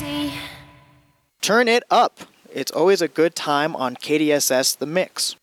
see. Turn it up. It's always a good time on KDSS The Mix.